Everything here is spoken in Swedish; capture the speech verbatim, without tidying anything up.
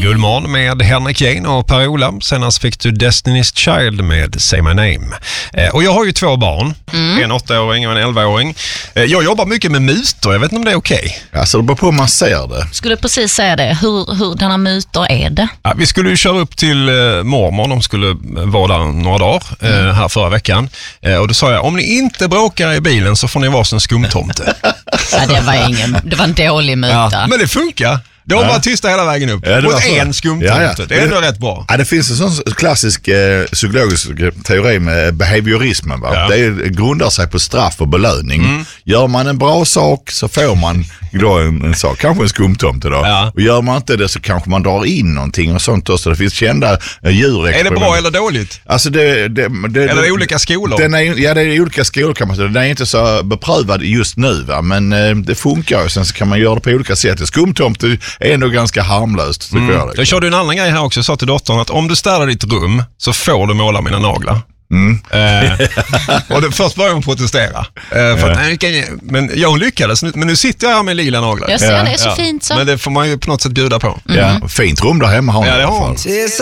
Guldmorgon med Henrik Jane och Per-Ola. Senast fick du Destiny's Child med Say My Name. Eh, och jag har ju två barn, mm. en åttaåring och en elvaåring. Eh, jag jobbar mycket med mutor, jag vet inte om det är okej. Okay. Alltså det beror på hur man ser det. Skulle precis säga det. Hur, hur denna mutor är det? Ja, vi skulle ju köra upp till eh, mormor, de skulle vara där några dagar eh, mm. här förra veckan. Eh, och då sa jag, om ni inte bråkar i bilen så får ni vara som skumtomte. Ja, det var ingen, det var en dålig muta. Ja, men det funkar. De var ja. tysta hela vägen upp. Ja, mot en skumtomte. Ja, ja. Det är ändå rätt bra. Ja, det finns en sån klassisk eh, psykologisk teori med behaviorismen. Va? Ja. Det grundar sig på straff och belöning. Mm. Gör man en bra sak så får man då en, en sak. Kanske en skumtomte då. Ja. Och gör man inte det så kanske man drar in någonting och sånt också. Det finns kända eh, djurexperiment. Är det bra eller dåligt? Alltså det, det, det, eller det, olika skolor? Den är, ja, det är olika skolor kan man säga. Den är inte så beprövad just nu. Va? Men eh, det funkar ju. Sen så kan man göra det på olika sätt. Skumtomte är ändå ganska harmlöst, tycker mm. jag. Jag körde en annan grej här också. Jag sa till dottern att om du städar ditt rum så får du måla mina naglar. Mm. Eh, och det, först började hon protestera. Eh, för att, nej, men jag lyckades. Men nu sitter jag här med lila naglar. Jag ser, det är så ja. fint så. Men det får man ju på något sätt bjuda på. Mm. Ja, fint rum där hemma har ja, det har hon.